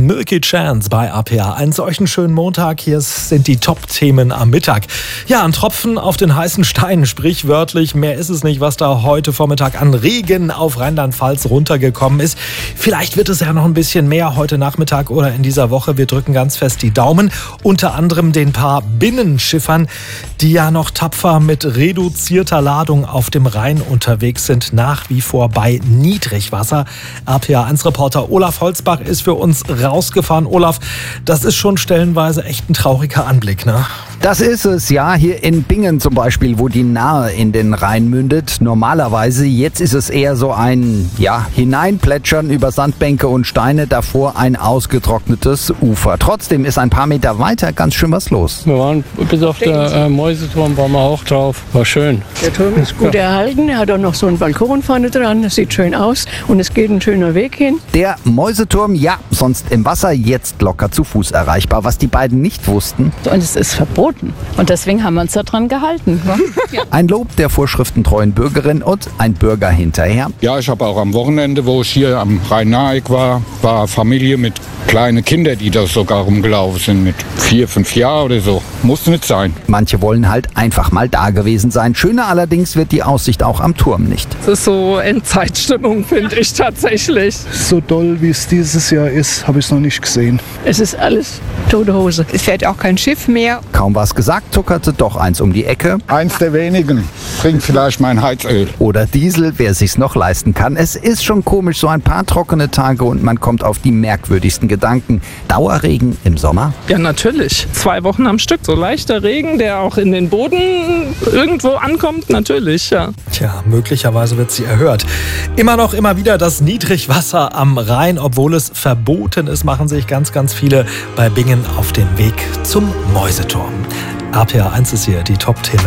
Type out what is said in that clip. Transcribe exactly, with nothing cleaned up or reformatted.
Milky Chance bei A P A. Einen solchen schönen Montag. Hier sind die Top-Themen am Mittag. Ja, ein Tropfen auf den heißen Stein, sprichwörtlich. Mehr ist es nicht, was da heute Vormittag an Regen auf Rheinland-Pfalz runtergekommen ist. Vielleicht wird es ja noch ein bisschen mehr heute Nachmittag oder in dieser Woche. Wir drücken ganz fest die Daumen. Unter anderem den paar Binnenschiffern, die ja noch tapfer mit reduzierter Ladung auf dem Rhein unterwegs sind. Nach wie vor bei Niedrigwasser. A P A eins Reporter Olaf Holzbach ist für uns rausgefahren. Olaf, das ist schon stellenweise echt ein trauriger Anblick, ne? Das ist es, ja. Hier in Bingen zum Beispiel, wo die Nahe in den Rhein mündet. Normalerweise, jetzt ist es eher so ein, ja, Hineinplätschern über Sandbänke und Steine, davor ein ausgetrocknetes Ufer. Trotzdem ist ein paar Meter weiter ganz schön was los. Wir waren bis auf der äh, Mäuseturm, waren wir auch drauf. War schön. Der Turm ist gut ja. erhalten, er hat auch noch so einen Balkon vorne dran, das sieht schön aus und es geht ein schöner Weg hin. Der Mäuseturm, ja, sonst im Wasser, jetzt locker zu Fuß erreichbar. Was die beiden nicht wussten. Und es ist verboten. Und deswegen haben wir uns daran gehalten. Ja. Ein Lob der vorschriftentreuen Bürgerin und ein Bürger hinterher. Ja, ich habe auch am Wochenende, wo ich hier am Rhein-Naheck war, war Familie mit kleinen Kindern, die da sogar rumgelaufen sind, mit vier, fünf Jahren oder so. Muss nicht sein. Manche wollen halt einfach mal da gewesen sein. Schöner allerdings wird die Aussicht auch am Turm nicht. Das ist so Endzeitstimmung, finde ich tatsächlich. So doll, wie es dieses Jahr ist, habe ich es noch nicht gesehen. Es ist alles tote Hose. Es fährt auch kein Schiff mehr. Kaum was gesagt, tuckerte doch eins um die Ecke. Eins der wenigen. Bringt vielleicht mein Heizöl. Oder Diesel, wer sich's noch leisten kann. Es ist schon komisch, so ein paar trockene Tage und man kommt auf die merkwürdigsten Gedanken. Dauerregen im Sommer? Ja, natürlich. Zwei Wochen am Stück. So leichter Regen, der auch in den Boden irgendwo ankommt, natürlich, ja. Tja, möglicherweise wird sie erhört. Immer noch, immer wieder das Niedrigwasser am Rhein, obwohl es verboten ist, machen sich ganz, ganz viele bei Bingen auf den Weg zum Mäuseturm. A P A eins ist hier die Top-Themen.